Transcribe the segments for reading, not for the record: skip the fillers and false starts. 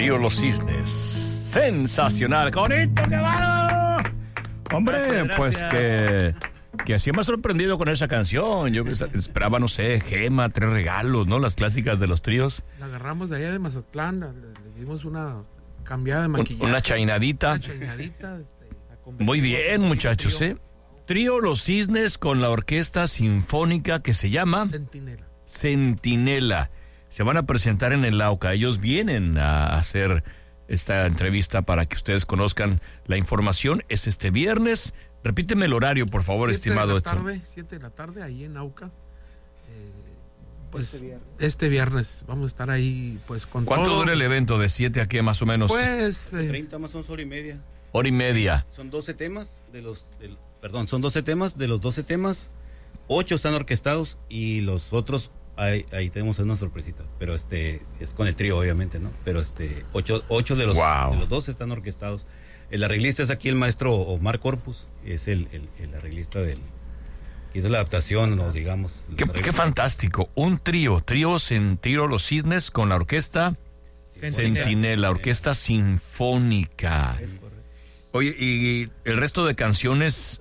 Trío Los Cisnes. Sensacional, ¡qué bonito, qué bárbaro! Hombre, Gracias. pues que así me ha sorprendido con esa canción. Yo esperaba, no sé, Gema, Tres Regalos, ¿no? Las clásicas de los tríos. La agarramos de allá de Mazatlán, le dimos una cambiada de maquillaje. Una chainadita. Una chainadita. Muy bien, muchachos, ¿eh? Trío Los Cisnes con la orquesta sinfónica que se llama Centinela. Se van a presentar en el Lauca. Ellos vienen a hacer esta entrevista para que ustedes conozcan la información. Es este viernes. Repíteme el horario, por favor, estimado Edson. 7 de la tarde, ahí en Auca. Pues este viernes vamos a estar ahí, pues con ¿Cuánto todo. dura el evento? ¿De 7 a qué más o menos? Pues 30 más o menos hora y media. Hora y media. Son 12 temas son 12 temas. De los 12 temas, 8 están orquestados y los otros ahí tenemos una sorpresita, pero es con el trío obviamente, ¿no? Pero 8 de los 12 están orquestados. El arreglista es aquí el maestro Omar Corpus, es el arreglista que hizo la adaptación, ¿no? Digamos. Qué fantástico. Un trío Los Cisnes con la orquesta Centinela, orquesta sinfónica. Es correcto. Oye, ¿y el resto de canciones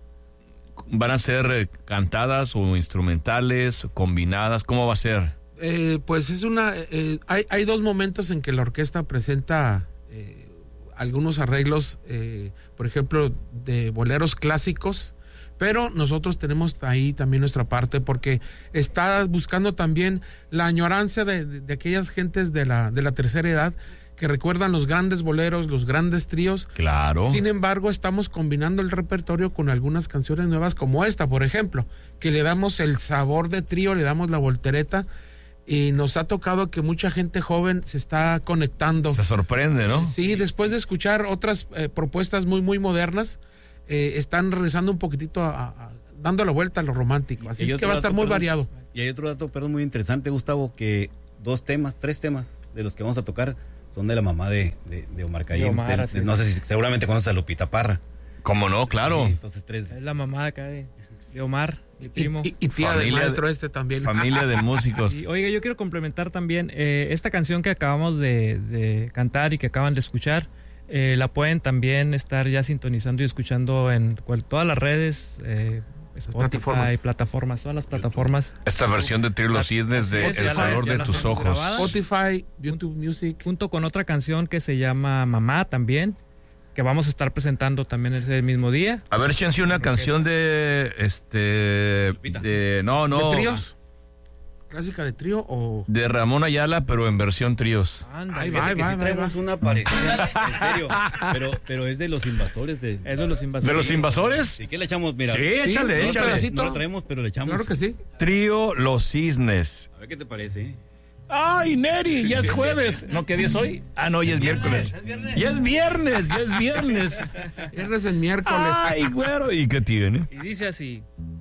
van a ser cantadas o instrumentales, combinadas? ¿Cómo va a ser? Pues es hay dos momentos en que la orquesta presenta algunos arreglos, por ejemplo, de boleros clásicos, pero nosotros tenemos ahí también nuestra parte porque está buscando también la añoranza de aquellas gentes de la tercera edad que recuerdan los grandes boleros, los grandes tríos. Claro. Sin embargo, estamos combinando el repertorio con algunas canciones nuevas como esta, por ejemplo, que le damos el sabor de trío, le damos la voltereta. Y nos ha tocado que mucha gente joven se está conectando. Se sorprende, ¿no? Sí, después de escuchar otras propuestas muy, muy modernas, están regresando un poquitito dando la vuelta a lo romántico. Así es que va a estar muy variado. Y hay otro dato, muy interesante, Gustavo, que 3 temas de los que vamos a tocar son de la mamá de Omar Caín. No sé si seguramente conoces a Lupita Parra. ¿Cómo no? Claro. Sí, entonces 3. Es la mamá acá de Omar, mi primo. Y tía del maestro también. Familia de músicos. Y, oiga, yo quiero complementar también esta canción que acabamos de cantar y que acaban de escuchar. La pueden también estar ya sintonizando y escuchando en todas las redes, Spotify, plataformas, todas las plataformas. Esta versión de Trío Los Cisnes de El color de tus ojos. Spotify, YouTube Music. Junto con otra canción que se llama Mamá también, que vamos a estar presentando también ese mismo día. A ver, échense una canción de ¿De tríos? ¿Clásica de trío o...? de Ramón Ayala, pero en versión tríos. Ahí va. Traemos una parecida, en serio, pero es de los invasores. Es de los invasores. ¿De los invasores? ¿Y qué le echamos? Mira, Sí, échale. no lo traemos, pero le echamos. Claro que sí. Trío Los Cisnes. A ver qué te parece. ¡Ay, Neri! Ya es jueves. ¿No, qué día es hoy? Ah, no, ya es miércoles. Ya es viernes. Viernes en miércoles. ¡Ay, güero! ¿Y qué tiene? Y dice así.